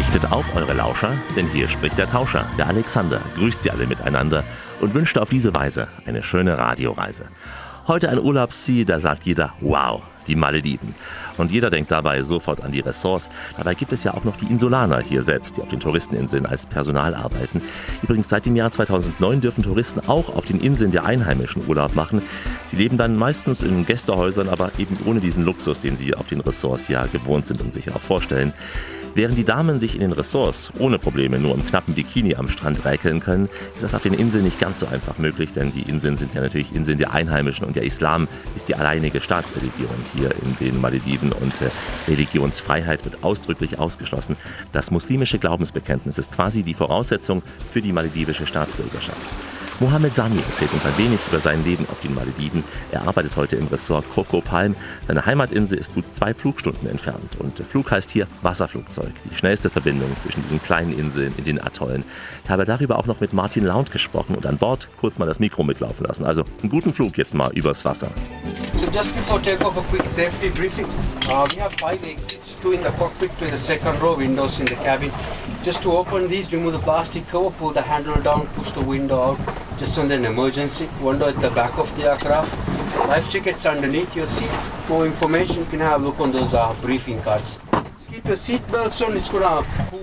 Richtet auf eure Lauscher, denn hier spricht der Tauscher, der Alexander, grüßt sie alle miteinander und wünscht auf diese Weise eine schöne Radioreise. Heute ein Urlaubsziel, da sagt jeder, wow, die Malediven. Und jeder denkt dabei sofort an die Ressorts. Dabei gibt es ja auch noch die Insulaner hier selbst, die auf den Touristeninseln als Personal arbeiten. Übrigens seit dem Jahr 2009 dürfen Touristen auch auf den Inseln der Einheimischen Urlaub machen. Sie leben dann meistens in Gästehäusern, aber eben ohne diesen Luxus, den sie auf den Ressorts ja gewohnt sind und sich auch vorstellen. Während die Damen sich in den Ressorts ohne Probleme nur im knappen Bikini am Strand räkeln können, ist das auf den Inseln nicht ganz so einfach möglich, denn die Inseln sind ja natürlich Inseln der Einheimischen und der Islam ist die alleinige Staatsreligion hier in den Malediven und Religionsfreiheit wird ausdrücklich ausgeschlossen. Das muslimische Glaubensbekenntnis ist quasi die Voraussetzung für die maledivische Staatsbürgerschaft. Mohammed Sami erzählt uns ein wenig über sein Leben auf den Malediven. Er arbeitet heute im Ressort Coco Palm. Seine Heimatinsel ist gut 2 Flugstunden entfernt. Und Flug heißt hier Wasserflugzeug, die schnellste Verbindung zwischen diesen kleinen Inseln in den Atollen. Ich habe darüber auch noch mit Martin Launt gesprochen und an Bord kurz mal das Mikro mitlaufen lassen. Also einen guten Flug jetzt mal übers Wasser. So just before takeoff, a quick safety briefing. We have 5 exits, 2 in the cockpit, 2 in the second row, windows in the cabin. Just to open these, remove the plastic cover, pull the handle down, push the window out. Just on an emergency, window at the back of the aircraft. Life jackets underneath your seat. More information, you can have a look on those briefing cards. Just keep your seat belts on, it's gonna pull.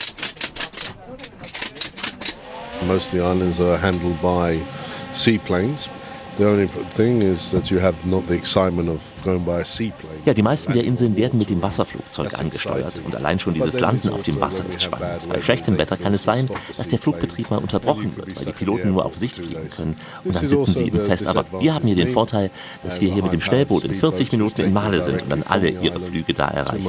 Most of the islands are handled by seaplanes. The only thing is that you have not the excitement of going by a seaplane. Ja, die meisten der Inseln werden mit dem Wasserflugzeug angesteuert und allein schon dieses Landen auf dem Wasser ist spannend. Bei schlechtem Wetter kann es sein, dass der Flugbetrieb mal unterbrochen wird, weil die Piloten nur auf Sicht fliegen können und dann sitzen sie eben fest. Aber wir haben hier den Vorteil, dass wir hier mit dem Schnellboot in 40 Minuten in Male sind und dann alle ihre Flüge da erreichen.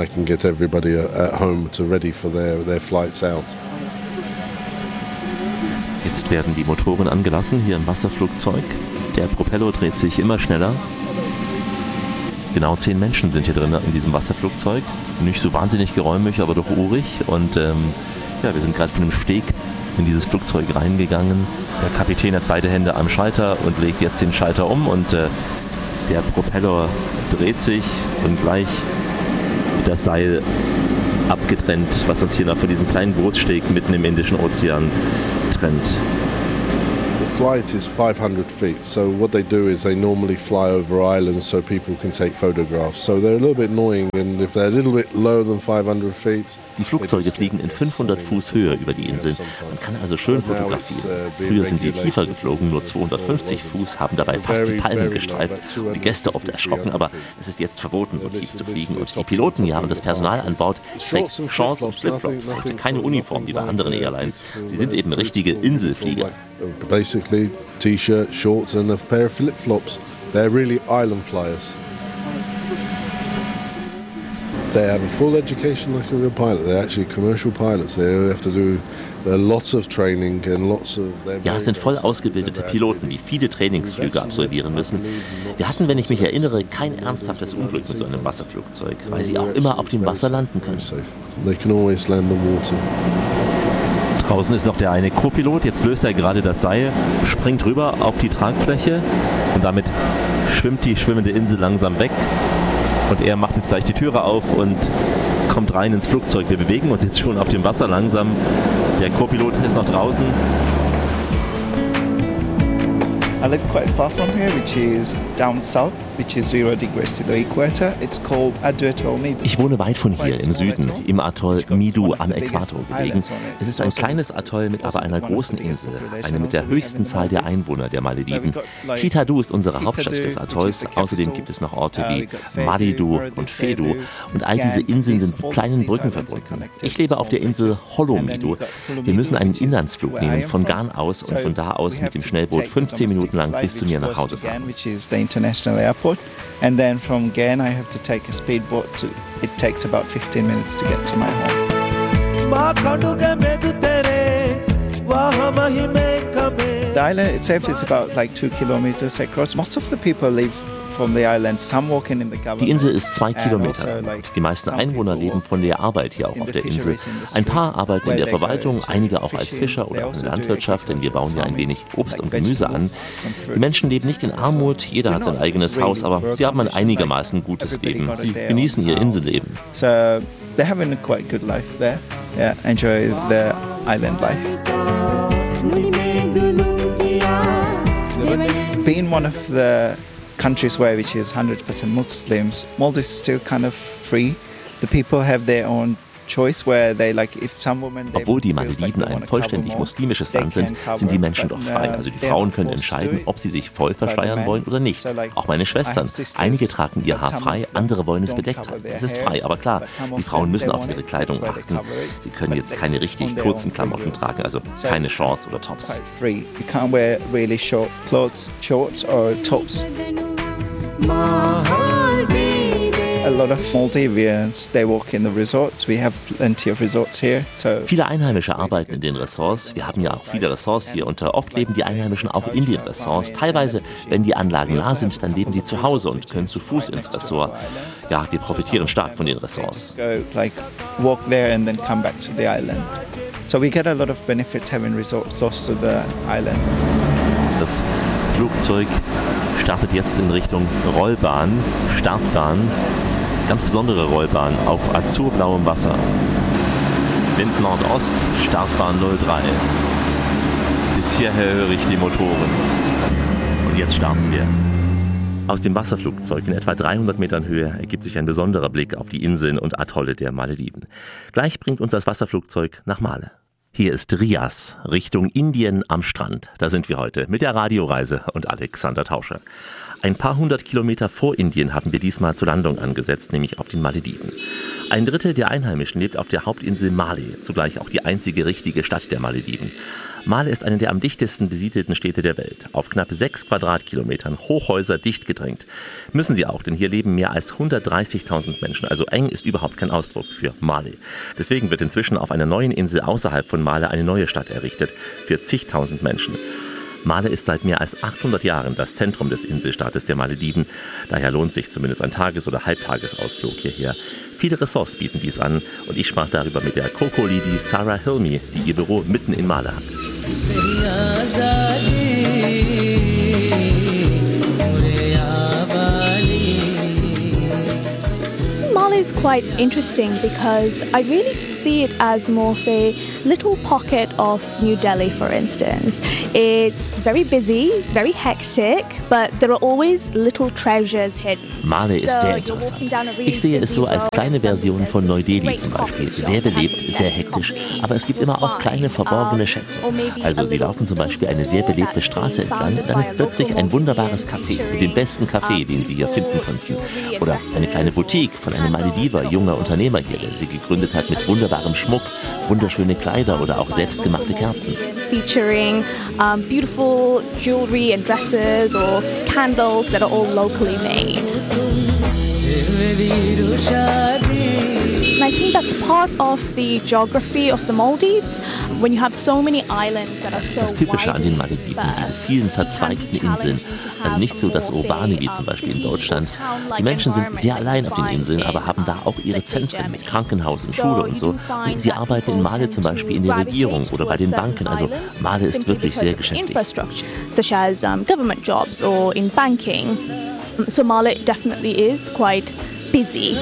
Jetzt werden die Motoren angelassen hier im Wasserflugzeug. Der Propeller dreht sich immer schneller. Genau 10 Menschen sind hier drin in diesem Wasserflugzeug. Nicht so wahnsinnig geräumig, aber doch urig. Und wir sind gerade von einem Steg in dieses Flugzeug reingegangen. Der Kapitän hat beide Hände am Schalter und legt jetzt den Schalter um. Und der Propeller dreht sich und gleich wird das Seil abgetrennt, was uns hier noch von diesem kleinen Bootssteg mitten im Indischen Ozean trennt. The flight is 500 feet, so what they do is they normally fly over islands so people can take photographs. So they're a little bit annoying, and if they're a little bit lower than 500 feet. Die Flugzeuge fliegen in 500 Fuß Höhe über die Inseln. Man kann also schön fotografieren. Früher sind sie tiefer geflogen, nur 250 Fuß, haben dabei fast die Palmen gestreift und die Gäste oft erschrocken. Aber es ist jetzt verboten, so tief zu fliegen. Und die Piloten hier und das Personal an Bord trägt Shorts und Flipflops und keine Uniform wie bei anderen Airlines. Sie sind eben richtige Inselflieger. Basically T-shirt, shorts and a pair of flip-flops. They're really island flyers. They have a full education like a real pilot. They're actually commercial pilots. They have to do lots of training and lots of. Ja, es sind voll ausgebildete Piloten, die viele Trainingsflüge absolvieren müssen. Wir hatten, wenn ich mich erinnere, kein ernsthaftes Unglück mit so einem Wasserflugzeug, weil sie auch immer auf dem Wasser landen können. They can always land on water. Draußen ist noch der eine Co-Pilot, jetzt löst er gerade das Seil, springt rüber auf die Tragfläche und damit schwimmt die schwimmende Insel langsam weg. Und er macht jetzt gleich die Türe auf und kommt rein ins Flugzeug. Wir bewegen uns jetzt schon auf dem Wasser langsam. Der Co-Pilot ist noch draußen. I live quite far from here, which is down south, which is 0 degrees to the equator. It's called Atoll Midu. Ich wohne weit von hier im Süden, im Atoll Midu am Äquator gelegen. Es ist ein kleines Atoll mit aber einer großen Insel, eine mit der höchsten Zahl der Einwohner der Malediven. Kitadu ist unsere Hauptstadt des Atolls. Außerdem gibt es noch Orte wie Maridu und Fedu und all diese Inseln sind mit kleinen Brücken verbunden. Ich lebe auf der Insel Holomidu. Wir müssen einen Inlandsflug nehmen von Garn aus und von da aus mit dem Schnellboot 15 Minuten lang bis zu mir nach Hause fahren. Which is the international airport, and then from Gain I have to take a speedboat. It takes about 15 minutes to get to my home. The island itself is about like 2 kilometers across. Most of the people live from the island. Some walking in the government. Die Insel ist 2 Kilometer lang. Die meisten Einwohner leben von der Arbeit hier auch auf der Insel. Ein paar arbeiten in der Verwaltung, einige auch als Fischer oder auch in der Landwirtschaft, denn wir bauen ja ein wenig Obst und Gemüse an. Die Menschen leben nicht in Armut, jeder hat sein eigenes Haus, aber sie haben ein einigermaßen gutes Leben. Sie genießen ihr Inselleben. So they're having a quite good life there. Yeah, enjoy the island life. Being one of the countries which is 100% Muslims, Maldives is still kind of free. The people have their own choice where they like if some women. Obwohl die Malediven ein vollständig muslimisches Land sind, sind die Menschen doch frei. Also die Frauen können entscheiden, ob sie sich voll verschleiern wollen oder nicht. Auch meine Schwestern. Einige tragen ihr Haar frei, andere wollen es bedeckt halten. Es ist frei, aber klar, die Frauen müssen auf ihre Kleidung achten. Sie können jetzt keine richtig kurzen Klamotten tragen, also keine Shorts oder Tops. You can't wear really short clothes, shorts or tops. A lot of Maldivians, they work in the resorts. We have plenty of resorts here. So viele Einheimische arbeiten in den Ressorts. Wir haben ja auch viele Ressorts hier und oft leben die Einheimischen auch in den Ressorts. Teilweise, wenn die Anlagen nah sind, dann leben sie zu Hause und können zu Fuß ins Ressort. Ja, wir profitieren stark von den Ressorts. Like walk there and then come back to the island. So we get a lot of benefits having resorts close to the island. Das Flugzeug startet jetzt in Richtung Rollbahn, Startbahn. Ganz besondere Rollbahn auf azurblauem Wasser. Wind Nordost, Startbahn 03. Bis hierher höre ich die Motoren. Und jetzt starten wir. Aus dem Wasserflugzeug in etwa 300 Metern Höhe ergibt sich ein besonderer Blick auf die Inseln und Atolle der Malediven. Gleich bringt uns das Wasserflugzeug nach Male. Hier ist Rias, Richtung Indien am Strand. Da sind wir heute mit der Radioreise und Alexander Tauscher. Ein paar hundert Kilometer vor Indien haben wir diesmal zur Landung angesetzt, nämlich auf den Malediven. Ein Drittel der Einheimischen lebt auf der Hauptinsel Male, zugleich auch die einzige richtige Stadt der Malediven. Male ist eine der am dichtesten besiedelten Städte der Welt. Auf knapp 6 Quadratkilometern, Hochhäuser dicht gedrängt. Müssen sie auch, denn hier leben mehr als 130.000 Menschen. Also eng ist überhaupt kein Ausdruck für Male. Deswegen wird inzwischen auf einer neuen Insel außerhalb von Male eine neue Stadt errichtet für zigtausend Menschen. Male ist seit mehr als 800 Jahren das Zentrum des Inselstaates der Malediven. Daher lohnt sich zumindest ein Tages- oder Halbtagesausflug hierher. Viele Ressorts bieten dies an und ich sprach darüber mit der Koko-Lady Sarah Hilmi, die ihr Büro mitten in Male hat. Male is quite interesting because I really see it as more of a little pocket of New Delhi, for instance. It's very busy, very hectic, but there are always little treasures hidden. Male ist sehr interessant. Ich sehe es so als kleine Version von Neu-Delhi zum Beispiel. Sehr belebt, sehr hektisch, aber es gibt immer auch kleine verborgene Schätze. Also Sie laufen zum Beispiel eine sehr belebte Straße entlang, dann ist plötzlich ein wunderbares Café mit dem besten Kaffee, den Sie hier finden könnten. Oder eine kleine Boutique von einem Malediver, junger Unternehmer hier, der sie gegründet hat mit wunderbarem Schmuck, wunderschöne Kleider oder auch selbstgemachte Kerzen. Featuring beautiful jewelry and dresses or candles that are all locally made. And I think that's part of the geography of the Maldives. When you have so many islands that are so das ist das Typische an den Malediven, diese vielen verzweigten Inseln. Also nicht so das Urbane wie zum Beispiel in Deutschland. Die Menschen sind sehr allein auf den Inseln, aber haben da auch ihre Zentren mit Krankenhaus und Schule und so. Und sie arbeiten in Male zum Beispiel in der Regierung oder bei den Banken. Also Male ist wirklich sehr geschäftig. Such as government jobs or in banking. So Male definitely is quite busy.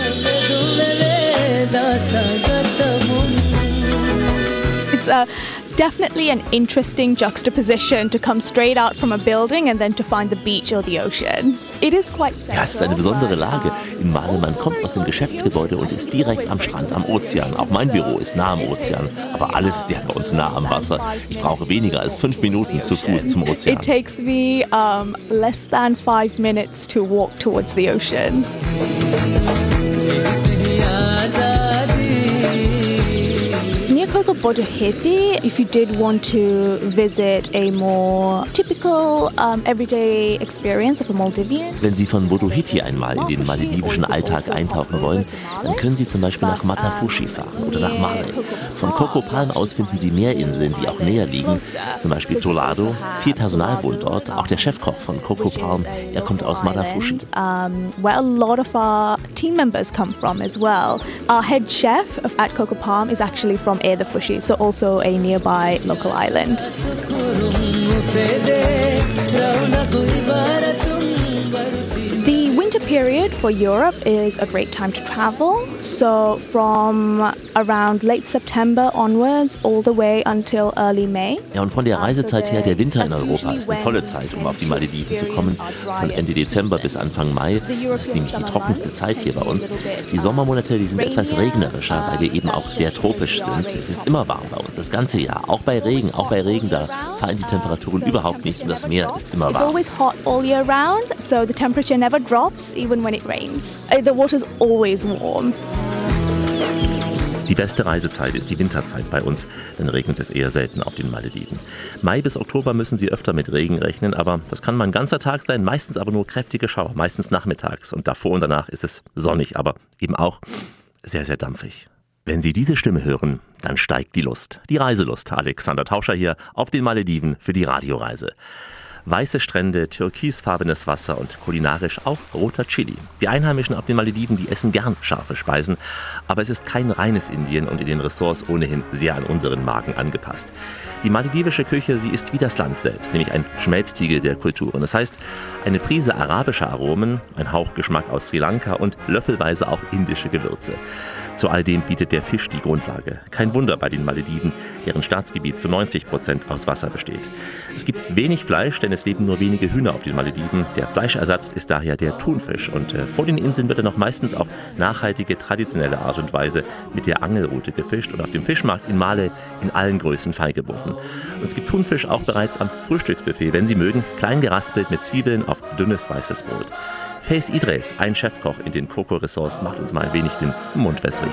It's definitely an interesting juxtaposition to come straight out from a building and then to find the beach or the ocean. It is quite central. Ja, es ist eine besondere Lage. In Male, man kommt aus dem Geschäftsgebäude und ist direkt am Strand, am Ozean. Auch mein Büro ist nah am Ozean, aber alles ist ja bei uns nah am Wasser. Ich brauche weniger als 5 Minuten zu Fuß zum Ozean. It takes me less than 5 minutes to walk towards the ocean. Near Koko Bodoheti, if you did want to visit a more typical everyday experience of a Maldivian. Wenn Sie von Bodoheti einmal in den maledivischen Alltag eintauchen wollen, dann können Sie zum Beispiel nach Matafushi fahren oder nach Male. Von Koko Palm aus finden Sie mehr Inseln, die auch näher liegen. Zum Beispiel Tolado. Viel Personal wohnt dort. Auch der Chefkoch von Koko Palm, er kommt aus Matafushi. Where a lot of our team members come from as well. Our head chef at Koko Palm is actually from Edafushi, so also a nearby local island. The winter period for Europe is a great time to travel. So from around late September onwards all the way until early May. Ja, und von der Reisezeit her, der Winter in Europa ist eine tolle Zeit, um auf die Malediven zu kommen. Von Ende Dezember bis Anfang Mai. Das ist nämlich die trockenste Zeit hier bei uns. Die Sommermonate, die sind etwas regnerischer, weil wir eben auch sehr tropisch sind. Es ist immer warm bei uns, das ganze Jahr. Auch bei Regen, da fallen die Temperaturen überhaupt nicht und das Meer ist immer warm. It's always hot all year round, so the temperature never drops even when it rains. The water is always warm. Die beste Reisezeit ist die Winterzeit bei uns, denn regnet es eher selten auf den Malediven. Mai bis Oktober müssen Sie öfter mit Regen rechnen, aber das kann mal ein ganzer Tag sein, meistens aber nur kräftige Schauer, meistens nachmittags. Und davor und danach ist es sonnig, aber eben auch sehr, sehr dampfig. Wenn Sie diese Stimme hören, dann steigt die Lust. Die Reiselust. Alexander Tauscher hier auf den Malediven für die Radioreise. Weiße Strände, türkisfarbenes Wasser und kulinarisch auch roter Chili. Die Einheimischen auf den Malediven, die essen gern scharfe Speisen, aber es ist kein reines Indien und in den Ressorts ohnehin sehr an unseren Magen angepasst. Die maledivische Küche, sie ist wie das Land selbst, nämlich ein Schmelztiegel der Kulturen. Das heißt, eine Prise arabischer Aromen, ein Hauch Geschmack aus Sri Lanka und löffelweise auch indische Gewürze. Zu all dem bietet der Fisch die Grundlage. Kein Wunder bei den Malediven, deren Staatsgebiet zu 90% aus Wasser besteht. Es gibt wenig Fleisch, denn es leben nur wenige Hühner auf den Malediven. Der Fleischersatz ist daher der Thunfisch. Und vor den Inseln wird er noch meistens auf nachhaltige, traditionelle Art und Weise mit der Angelrute gefischt und auf dem Fischmarkt in Male in allen Größen feilgeboten. Und es gibt Thunfisch auch bereits am Frühstücksbuffet, wenn Sie mögen, klein geraspelt mit Zwiebeln auf dünnes weißes Brot. Faiz Idris, ein Chefkoch in den Coco-Ressorts, macht uns mal ein wenig den Mund wässrig.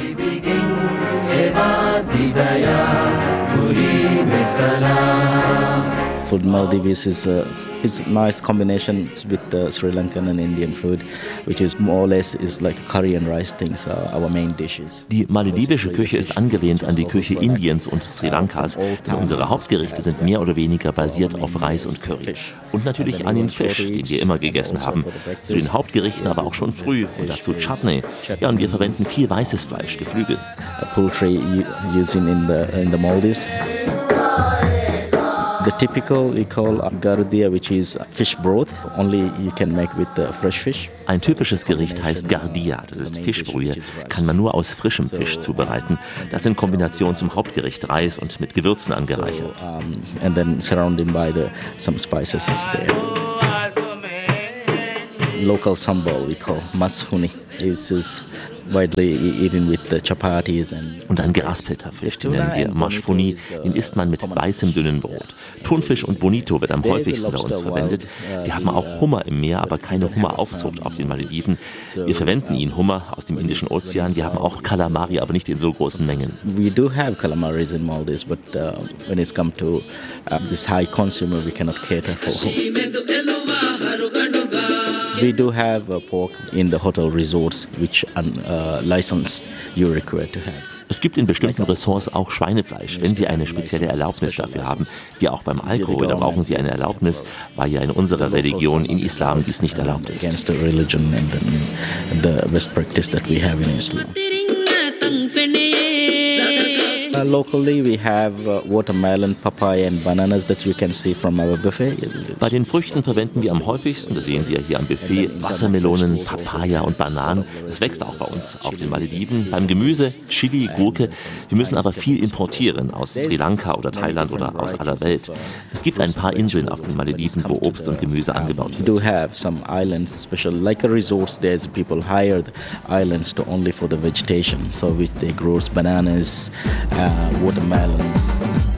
Food Maldives is a nice combination with the Sri Lankan and Indian food, which is more or less is like curry and rice things are our main dishes. Die maledivische Küche ist angelehnt an die Küche Indiens und Sri Lankas, denn unsere Hauptgerichte sind mehr oder weniger basiert auf Reis und Curry. Und natürlich an den Fisch, den wir immer gegessen haben. Zu den Hauptgerichten aber auch schon früh und dazu Chutney. Ja, und wir verwenden viel weißes Fleisch, Geflügel. Poultry using in the Maldives. The typical we call gardia, which is fish broth. Only you can make with fresh fish. Ein typisches Gericht heißt Gardia, das ist Fischbrühe, kann man nur aus frischem Fisch zubereiten. Das in Kombination zum Hauptgericht Reis und mit Gewürzen angereichert. And then surrounded by some spices is there. Local sambal we call mashuni. It is widely eaten with the chapatis und ein geraspelter Fisch, den nennen wir Mashfuni, den isst man mit weißem dünnen Brot. Thunfisch und Bonito wird am häufigsten bei uns verwendet. Wir haben auch Hummer im Meer, aber keine Hummeraufzucht auf den Malediven. Wir verwenden ihn Hummer aus dem Indischen Ozean. Wir haben auch Kalamari, aber nicht in so großen Mengen. We do have calamaris in Maldives, but when it's come to this high consumer, we cannot cater for. We do have pork in the hotel resorts, which licensed you're required to have. Es gibt in bestimmten Ressorts auch Schweinefleisch, wenn Sie eine spezielle Erlaubnis dafür haben. Wie auch beim Alkohol, da brauchen Sie eine Erlaubnis, weil ja in unserer Religion, in Islam, dies nicht erlaubt ist. Against the religion and the best practice that we have in Islam. Locally we have watermelon, papaya and bananas that you can see from our buffet. Bei den Früchten verwenden wir am häufigsten, das sehen Sie ja hier am Buffet, Wassermelonen, Papaya und Bananen. Das wächst auch bei uns auf den Malediven. Beim Gemüse, Chili, Gurke. Wir müssen aber viel importieren aus Sri Lanka oder Thailand oder aus aller Welt. Es gibt ein paar Inseln auf den Malediven, wo Obst und Gemüse angebaut wird. We do have some islands, especially like a resorts. There's people hire the islands to only for the vegetation, so which they grow bananas. Watermelons.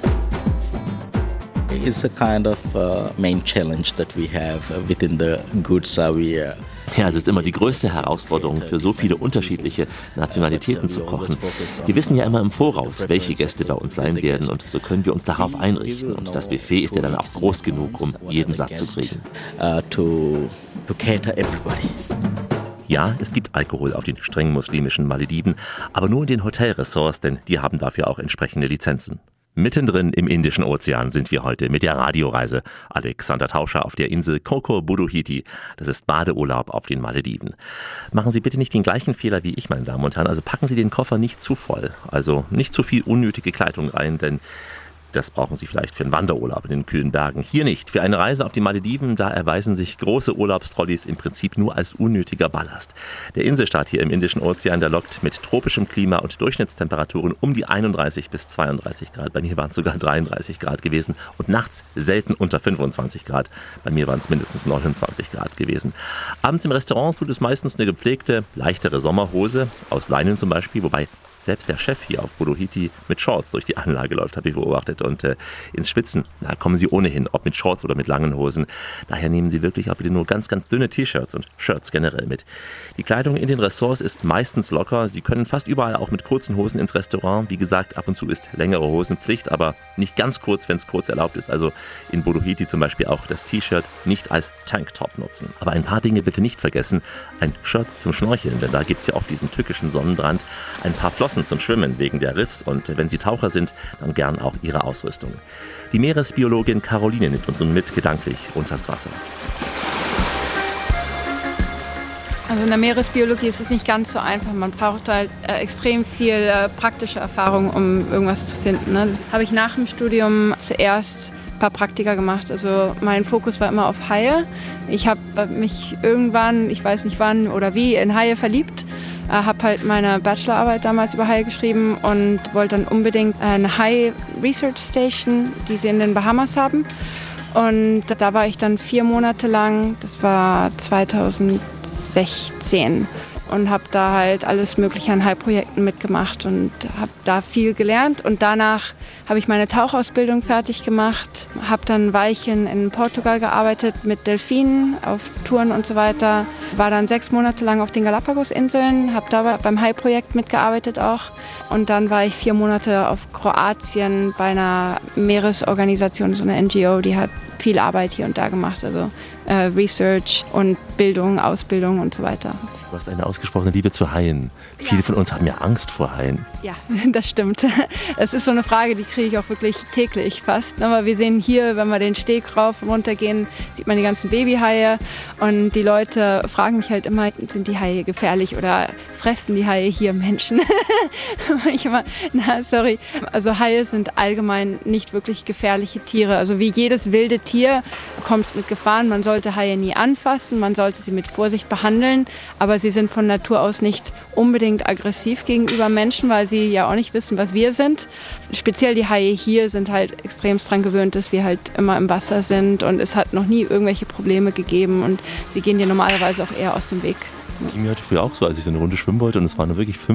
It's a kind of main challenge that we have within the goods Ja, es ist immer die größte Herausforderung, für so viele unterschiedliche Nationalitäten zu kochen. Wir wissen ja immer im Voraus, welche Gäste bei uns sein werden und so können wir uns darauf einrichten. Und das Buffet ist ja dann auch groß genug, um jeden satt zu kriegen. To cater everybody. Ja, es gibt Alkohol auf den streng muslimischen Malediven, aber nur in den Hotelressorts, denn die haben dafür auch entsprechende Lizenzen. Mittendrin im Indischen Ozean sind wir heute mit der Radioreise. Alexander Tauscher auf der Insel Coco Buduhiti. Das ist Badeurlaub auf den Malediven. Machen Sie bitte nicht den gleichen Fehler wie ich, meine Damen und Herren. Also packen Sie den Koffer nicht zu voll. Also nicht zu viel unnötige Kleidung rein, denn Das brauchen Sie vielleicht für einen Wanderurlaub in den kühlen Bergen. Hier nicht. Für eine Reise auf die Malediven, da erweisen sich große Urlaubstrolleys im Prinzip nur als unnötiger Ballast. Der Inselstaat hier im Indischen Ozean, der lockt mit tropischem Klima und Durchschnittstemperaturen um die 31 bis 32 Grad. Bei mir waren es sogar 33 Grad gewesen und nachts selten unter 25 Grad. Bei mir waren es mindestens 29 Grad gewesen. Abends im Restaurant tut es meistens eine gepflegte, leichtere Sommerhose, aus Leinen zum Beispiel, wobei selbst der Chef hier auf Bodohiti mit Shorts durch die Anlage läuft, habe ich beobachtet. Und ins Schwitzen, da kommen Sie ohnehin, ob mit Shorts oder mit langen Hosen. Daher nehmen Sie wirklich auch bitte nur ganz, ganz dünne T-Shirts und Shirts generell mit. Die Kleidung in den Ressorts ist meistens locker. Sie können fast überall auch mit kurzen Hosen ins Restaurant. Wie gesagt, ab und zu ist längere Hosenpflicht, aber nicht ganz kurz, wenn es kurz erlaubt ist. Also in Bodohiti zum Beispiel auch das T-Shirt nicht als Tanktop nutzen. Aber ein paar Dinge bitte nicht vergessen. Ein Shirt zum Schnorcheln, denn da gibt es ja oft diesen tückischen Sonnenbrand. Ein paar Flossen zum Schwimmen wegen der Riffs und wenn Sie Taucher sind, dann gern auch Ihre Ausrüstung. Die Meeresbiologin Caroline nimmt uns nun mit gedanklich unters Wasser. Also in der Meeresbiologie ist es nicht ganz so einfach. Man braucht halt extrem viel praktische Erfahrung, um irgendwas zu finden. Ne? Das habe ich nach dem Studium zuerst ein paar Praktika gemacht. Also mein Fokus war immer auf Haie. Ich habe mich irgendwann, ich weiß nicht wann oder wie, in Haie verliebt. Habe halt meine Bachelorarbeit damals über Haie geschrieben und wollte dann unbedingt eine Hai Research Station, die sie in den Bahamas haben. Und da war ich dann 4 Monate lang, das war 2016. Und habe da halt alles Mögliche an Hai-Projekten mitgemacht und habe da viel gelernt. Und danach habe ich meine Tauchausbildung fertig gemacht, habe dann ein Weilchen in Portugal gearbeitet mit Delfinen auf Touren und so weiter. War dann 6 Monate lang auf den Galapagos-Inseln, habe da beim Hai-Projekt mitgearbeitet auch. Und dann war ich 4 Monate auf Kroatien bei einer Meeresorganisation, so eine NGO, die hat viel Arbeit hier und da gemacht, also Research und Bildung, Ausbildung und so weiter. Du hast eine ausgesprochene Liebe zu Haien. Ja. Viele von uns haben ja Angst vor Haien. Ja, das stimmt. Es ist so eine Frage, die kriege ich auch wirklich täglich fast. Aber wir sehen hier, wenn wir den Steg rauf und runter gehen, sieht man die ganzen Babyhaie. Und die Leute fragen mich halt immer, sind die Haie gefährlich oder fressen die Haie hier Menschen? Ich immer, na, sorry. Also Haie sind allgemein nicht wirklich gefährliche Tiere. Also wie jedes wilde Tier kommt es mit Gefahren. Man sollte Haie nie anfassen, man sollte sie mit Vorsicht behandeln. Aber sie sind von Natur aus nicht unbedingt aggressiv gegenüber Menschen, weil sie ja auch nicht wissen, was wir sind. Speziell die Haie hier sind halt extrem dran gewöhnt, dass wir halt immer im Wasser sind und es hat noch nie irgendwelche Probleme gegeben und sie gehen dir normalerweise auch eher aus dem Weg. Ging mir heute früh auch so, als ich so eine Runde schwimmen wollte und es waren nur wirklich